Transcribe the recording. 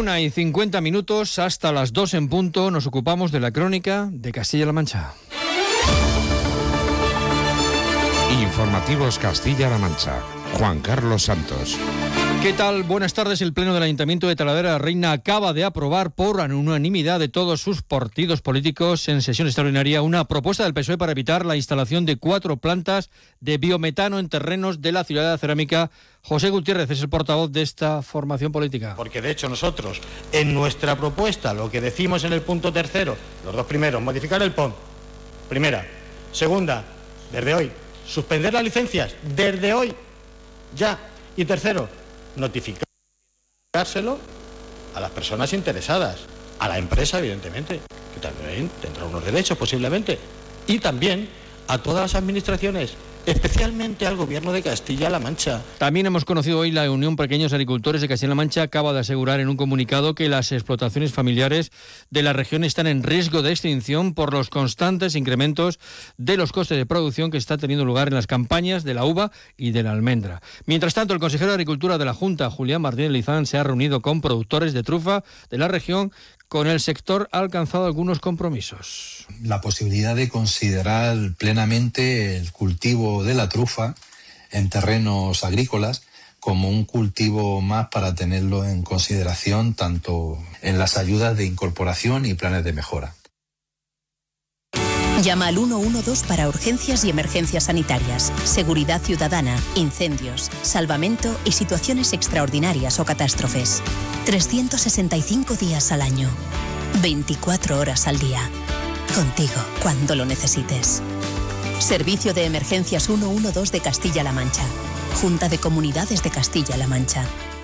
1:50 hasta las 2 en punto. Nos ocupamos de la crónica de Castilla-La Mancha. Informativos Castilla-La Mancha. Juan Carlos Santos. ¿Qué tal? Buenas tardes. El Pleno del Ayuntamiento de Talavera de la Reina acaba de aprobar por unanimidad de todos sus partidos políticos en sesión extraordinaria una propuesta del PSOE para evitar la instalación de 4 plantas de biometano en terrenos de la ciudad de Cerámica. José Gutiérrez es el portavoz de esta formación política. Porque de hecho nosotros, en nuestra propuesta, lo que decimos en el punto tercero, los 2 primeros, modificar el PON, primera. Segunda, desde hoy, suspender las licencias, desde hoy, ya. Y tercero, notificárselo a las personas interesadas, a la empresa, evidentemente, que también tendrá unos derechos posiblemente, y también a todas las administraciones, especialmente al Gobierno de Castilla-La Mancha. También hemos conocido hoy la Unión Pequeños Agricultores de Castilla-La Mancha acaba de asegurar en un comunicado que las explotaciones familiares de la región están en riesgo de extinción por los constantes incrementos de los costes de producción que está teniendo lugar en las campañas de la uva y de la almendra. Mientras tanto, el consejero de Agricultura de la Junta, Julián Martínez Lizán, se ha reunido con productores de trufa de la región. Con el sector ha alcanzado algunos compromisos. La posibilidad de considerar plenamente el cultivo de la trufa en terrenos agrícolas como un cultivo más para tenerlo en consideración tanto en las ayudas de incorporación y planes de mejora. Llama al 112 para urgencias y emergencias sanitarias, seguridad ciudadana, incendios, salvamento y situaciones extraordinarias o catástrofes. 365 días al año, 24 horas al día. Contigo cuando lo necesites. Servicio de Emergencias 112 de Castilla-La Mancha. Junta de Comunidades de Castilla-La Mancha.